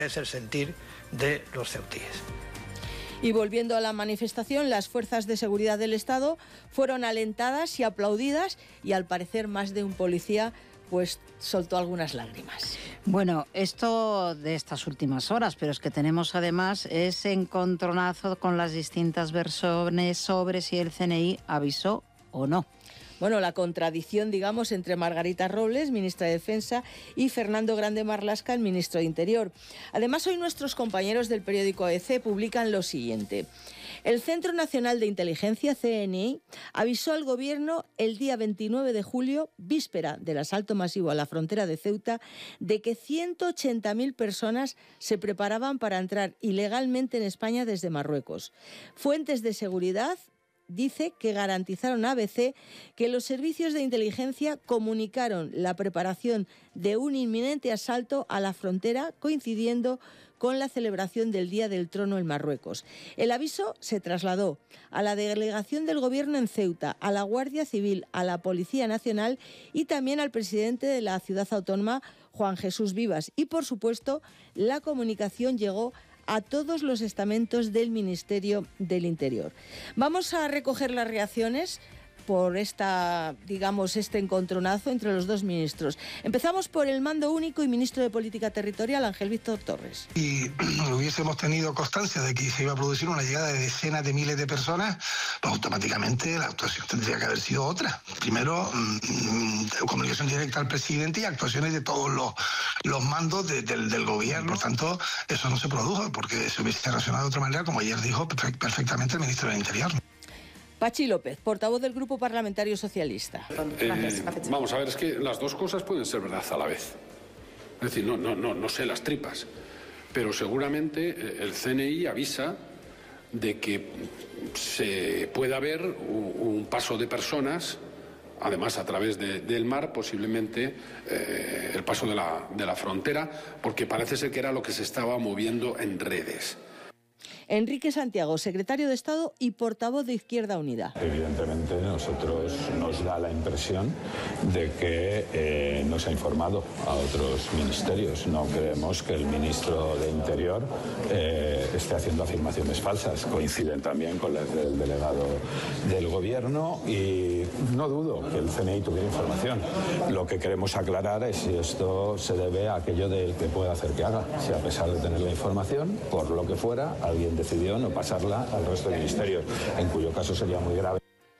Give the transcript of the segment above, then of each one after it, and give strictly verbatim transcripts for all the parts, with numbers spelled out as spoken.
Es el sentir de los ceutíes. Y volviendo a la manifestación, las fuerzas de seguridad del Estado fueron alentadas y aplaudidas y al parecer más de un policía pues soltó algunas lágrimas. Bueno, esto de estas últimas horas, pero es que tenemos además ese encontronazo con las distintas versiones sobre si el C N I avisó o no. Bueno, la contradicción, digamos, entre Margarita Robles, ministra de Defensa, y Fernando Grande Marlaska, el ministro de Interior. Además, hoy nuestros compañeros del periódico A B C publican lo siguiente. El Centro Nacional de Inteligencia, C N I, avisó al Gobierno el día veintinueve de julio, víspera del asalto masivo a la frontera de Ceuta, de que ciento ochenta mil personas se preparaban para entrar ilegalmente en España desde Marruecos. Fuentes de seguridad dice que garantizaron a A B C que los servicios de inteligencia comunicaron la preparación de un inminente asalto a la frontera coincidiendo con la celebración del Día del Trono en Marruecos. El aviso se trasladó a la delegación del Gobierno en Ceuta, a la Guardia Civil, a la Policía Nacional y también al presidente de la ciudad autónoma, Juan Jesús Vivas. Y, por supuesto, la comunicación llegó a todos los estamentos del Ministerio del Interior. Vamos a recoger las reacciones por esta, digamos, este encontronazo entre los dos ministros. Empezamos por el mando único y ministro de Política Territorial, Ángel Víctor Torres. Si hubiésemos tenido constancia de que se iba a producir una llegada de decenas de miles de personas, pues automáticamente la actuación tendría que haber sido otra. Primero, mmm, comunicación directa al presidente y actuaciones de todos los, los mandos de, del, del gobierno. Por tanto, eso no se produjo porque se hubiese reaccionado de otra manera, como ayer dijo perfectamente el ministro del Interior. Pachi López, portavoz del Grupo Parlamentario Socialista. Eh, vamos a ver, es que las dos cosas pueden ser verdad a la vez. Es decir, no, no, no, no sé las tripas, pero seguramente el C N I avisa de que se puede haber un, un paso de personas, además a través de, del mar, posiblemente eh, el paso de la, de la frontera, porque parece ser que era lo que se estaba moviendo en redes. Enrique Santiago, secretario de Estado y portavoz de Izquierda Unida. Evidentemente, nosotros nos da la impresión de que eh, no se ha informado a otros ministerios. No creemos que el ministro de Interior eh, esté haciendo afirmaciones falsas. Coinciden también con las del delegado del Gobierno y no dudo que el C N I tuviera información. Lo que queremos aclarar es si esto se debe a aquello del que pueda hacer que haga. Si a pesar de tener la información, por lo que fuera, alguien decidió no pasarla al resto de ministerios, en cuyo caso sería muy grave.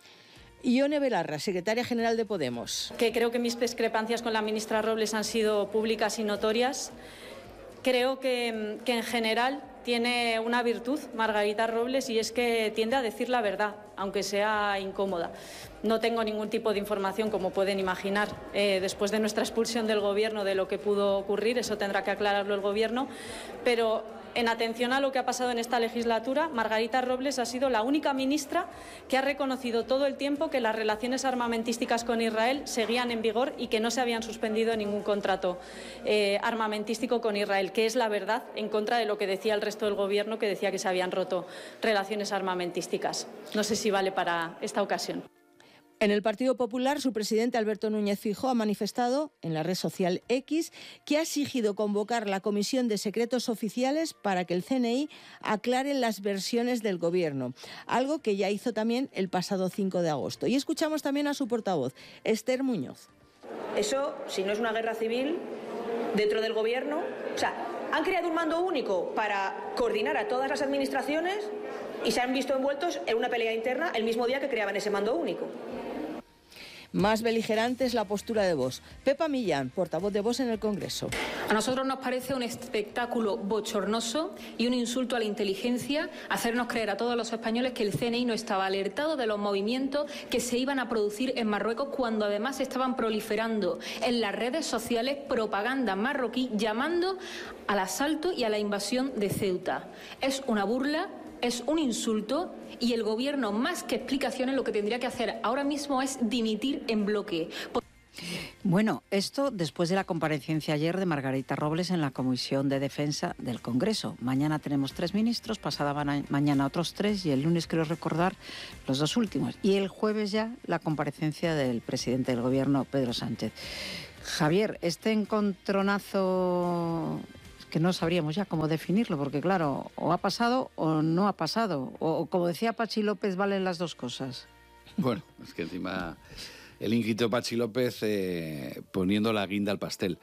Ione Belarra, secretaria general de Podemos. Que creo que mis discrepancias con la ministra Robles han sido públicas y notorias. Creo que, que en general tiene una virtud Margarita Robles y es que tiende a decir la verdad, aunque sea incómoda. No tengo ningún tipo de información, como pueden imaginar, eh, después de nuestra expulsión del Gobierno de lo que pudo ocurrir, eso tendrá que aclararlo el Gobierno, pero en atención a lo que ha pasado en esta legislatura, Margarita Robles ha sido la única ministra que ha reconocido todo el tiempo que las relaciones armamentísticas con Israel seguían en vigor y que no se habían suspendido ningún contrato eh, armamentístico con Israel, que es la verdad en contra de lo que decía el resto del Gobierno, que decía que se habían roto relaciones armamentísticas. No sé si vale para esta ocasión. En el Partido Popular, su presidente Alberto Núñez Feijóo ha manifestado en la red social X que ha exigido convocar la Comisión de Secretos Oficiales para que el C N I aclare las versiones del Gobierno, algo que ya hizo también el pasado cinco de agosto. Y escuchamos también a su portavoz, Esther Muñoz. Eso, si no es una guerra civil dentro del Gobierno, o sea, han creado un mando único para coordinar a todas las administraciones y se han visto envueltos en una pelea interna el mismo día que creaban ese mando único. Más beligerante es la postura de Vox. Pepa Millán, portavoz de Vox en el Congreso. A nosotros nos parece un espectáculo bochornoso y un insulto a la inteligencia hacernos creer a todos los españoles que el C N I no estaba alertado de los movimientos que se iban a producir en Marruecos cuando además estaban proliferando en las redes sociales propaganda marroquí llamando al asalto y a la invasión de Ceuta. Es una burla. Es un insulto y el Gobierno, más que explicaciones, lo que tendría que hacer ahora mismo es dimitir en bloque. Bueno, esto después de la comparecencia ayer de Margarita Robles en la Comisión de Defensa del Congreso. Mañana tenemos tres ministros, pasada mañana otros tres y el lunes, creo recordar, los dos últimos. Y el jueves ya la comparecencia del presidente del Gobierno, Pedro Sánchez. Javier, este encontronazo que no sabríamos ya cómo definirlo, porque claro, o ha pasado o no ha pasado, o, o como decía Pachi López, valen las dos cosas. Bueno, es que encima el inquito Pachi López eh, poniendo la guinda al pastel.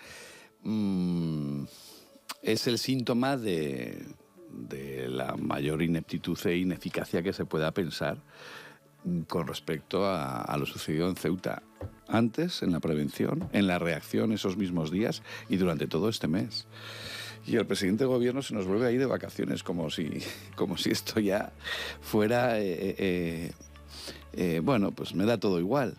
Mm, es el síntoma de, de la mayor ineptitud e ineficacia que se pueda pensar con respecto a, a lo sucedido en Ceuta. Antes, en la prevención, en la reacción esos mismos días y durante todo este mes. Y el presidente de gobierno se nos vuelve a ir de vacaciones como si, como si esto ya fuera... Eh, eh, eh, bueno, pues me da todo igual.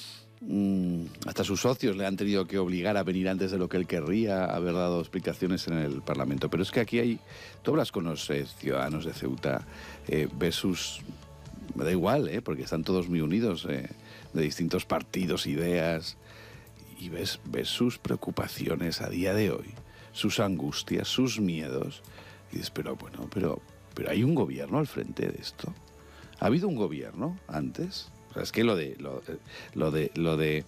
Mm, hasta sus socios le han tenido que obligar a venir antes de lo que él querría, haber dado explicaciones en el Parlamento. Pero es que aquí hay... Tú hablas con los eh, ciudadanos de Ceuta, eh, ves sus... Me da igual, ¿eh? Porque están todos muy unidos, eh, de distintos partidos, ideas, y ves, ves sus preocupaciones a día de hoy, sus angustias, sus miedos, y dices, pero bueno, pero, pero hay un gobierno al frente de esto. ¿Ha habido un gobierno antes? O sea, es que lo de, lo, lo de, lo de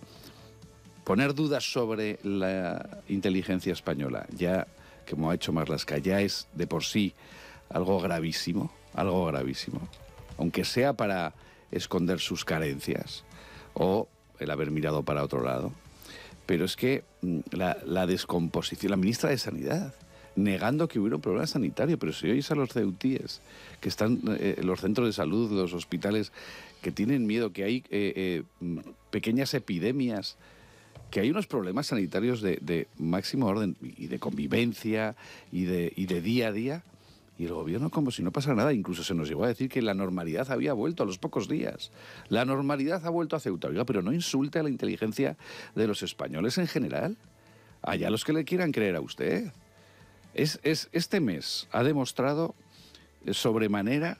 poner dudas sobre la inteligencia española, ya, como ha hecho Marlaska, ya es de por sí algo gravísimo, algo gravísimo. Aunque sea para esconder sus carencias o el haber mirado para otro lado. Pero es que la, la descomposición, la ministra de Sanidad, negando que hubiera un problema sanitario, pero si oís a los ceutíes, que están en eh, los centros de salud, los hospitales, que tienen miedo, que hay eh, eh, pequeñas epidemias, que hay unos problemas sanitarios de, de máximo orden y de convivencia y de, y de día a día, y el gobierno como si no pasara nada. Incluso se nos llegó a decir que la normalidad había vuelto a los pocos días. La normalidad ha vuelto a Ceuta. Oiga, pero no insulte a la inteligencia de los españoles en general. Allá los que le quieran creer a usted. Es, es, este mes ha demostrado sobremanera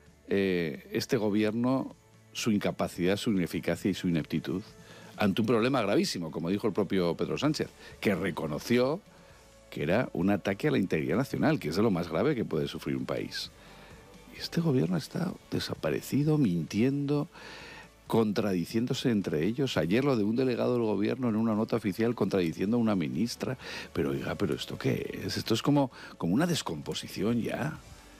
eh, este gobierno su incapacidad, su ineficacia y su ineptitud ante un problema gravísimo, como dijo el propio Pedro Sánchez, que reconoció que era un ataque a la integridad nacional, que es de lo más grave que puede sufrir un país. Y este gobierno está desaparecido, mintiendo, contradiciéndose entre ellos. Ayer lo de un delegado del gobierno en una nota oficial contradiciendo a una ministra. Pero oiga, ¿pero esto qué es? Esto es como, como una descomposición ya.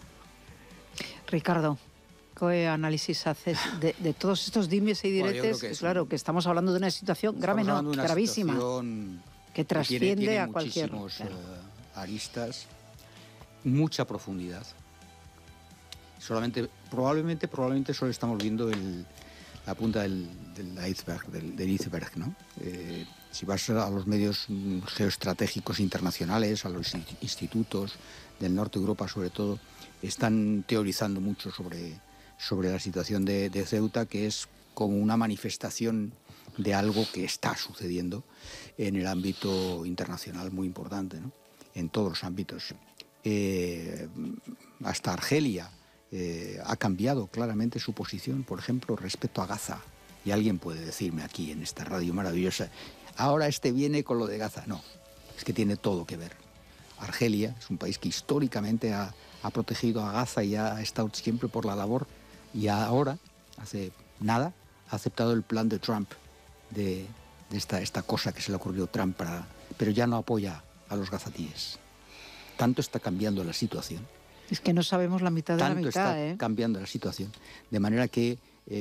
Ricardo, ¿qué análisis haces de, de todos estos dimes y diretes? Bueno, que claro, un... que estamos hablando de una situación grave, no, una gravísima. Situación... que trasciende tiene, tiene a cualquier... Claro. Uh, aristas, mucha profundidad. Solamente, probablemente, probablemente solo estamos viendo el, la punta del, del iceberg, del, del iceberg, ¿no? Eh, si vas a los medios geoestratégicos internacionales, a los institutos del norte de Europa sobre todo, están teorizando mucho sobre, sobre la situación de, de Ceuta, que es como una manifestación de algo que está sucediendo en el ámbito internacional muy importante, ¿no? En todos los ámbitos. Eh, hasta Argelia eh, ha cambiado claramente su posición, por ejemplo, respecto a Gaza. Y alguien puede decirme aquí en esta radio maravillosa, ahora este viene con lo de Gaza. No, es que tiene todo que ver. Argelia es un país que históricamente ha, ha protegido a Gaza y ha estado siempre por la labor, y ahora, hace nada, ha aceptado el plan de Trump de, de esta, esta cosa que se le ocurrió a Trump, para, pero ya no apoya a los gazatíes. Tanto está cambiando la situación. Es que no sabemos la mitad de la mitad. Tanto está ¿eh? cambiando la situación. De manera que,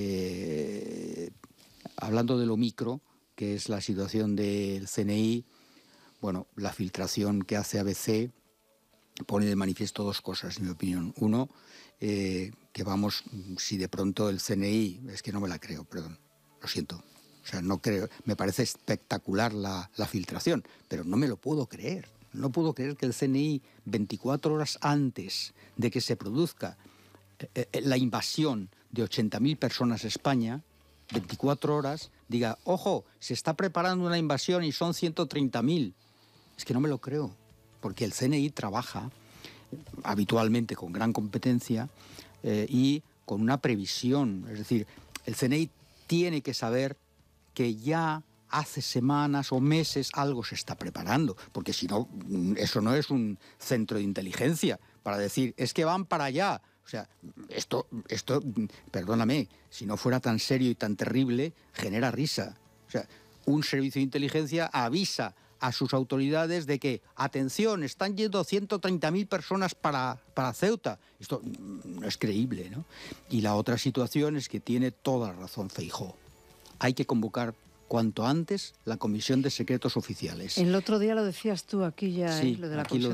eh, hablando de lo micro, que es la situación del C N I, bueno, la filtración que hace A B C pone de manifiesto dos cosas, en mi opinión. Uno, eh, que vamos, si de pronto el C N I, es que no me la creo, perdón, lo siento. O sea, no creo, me parece espectacular la, la filtración, pero no me lo puedo creer. No puedo creer que el C N I, veinticuatro horas antes de que se produzca eh, eh, la invasión de ochenta mil personas a España, veinticuatro horas, diga, ojo, se está preparando una invasión y son ciento treinta mil. Es que no me lo creo, porque el C N I trabaja habitualmente con gran competencia eh, y con una previsión. Es decir, el C N I tiene que saber que ya hace semanas o meses algo se está preparando, porque si no, eso no es un centro de inteligencia para decir, es que van para allá. O sea, esto, esto, perdóname, si no fuera tan serio y tan terrible, genera risa. O sea, un servicio de inteligencia avisa a sus autoridades de que, atención, están yendo ciento treinta mil personas para, para Ceuta. Esto no es creíble, ¿no? Y la otra situación es que tiene toda la razón Feijóo. Hay que convocar cuanto antes la Comisión de Secretos Oficiales. El otro día lo decías tú aquí ya, sí, ¿eh? Lo de la aquí lo